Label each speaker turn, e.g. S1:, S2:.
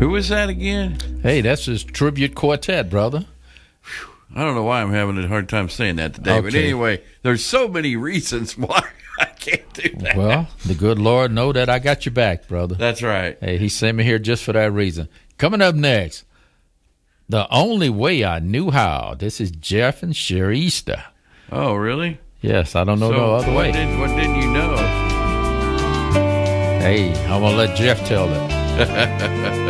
S1: Who was that again?
S2: Hey, that's his tribute quartet, brother.
S1: I don't know why I'm having a hard time saying that today.
S2: Okay.
S1: But anyway, there's so many reasons why I can't do that.
S2: Well, the good Lord know that I got your back, brother.
S1: That's right.
S2: Hey, he sent me here just for that reason. Coming up next, The Only Way I Knew How. This is Jeff and Sherry Easter.
S1: Oh, really?
S2: Yes, I don't know no other way.
S1: What didn't you know?
S2: Hey, I'm going to let Jeff tell it.